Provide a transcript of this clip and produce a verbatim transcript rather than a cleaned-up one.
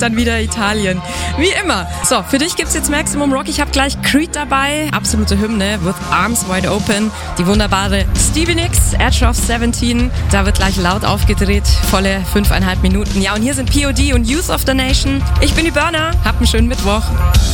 dann wieder Italien. Wie immer. So, für dich gibt's jetzt Maximum Rock. Ich habe gleich Creed dabei. Absolute Hymne. With Arms Wide Open. Die wunderbare Stevie Nicks, Edge of seventeen. Da wird gleich laut aufgedreht. Volle fünfeinhalb Minuten. Ja, und hier sind P O D und Youth of the Nation. Ich bin die Burner. Habt einen schönen Mittwoch.